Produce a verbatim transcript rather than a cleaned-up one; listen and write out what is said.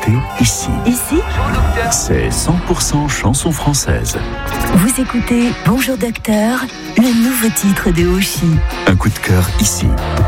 écoutez ici. Ici, C'est cent pour cent chanson française. vous écoutez Bonjour Docteur, le nouveau titre de Oshi. Un coup de cœur ici.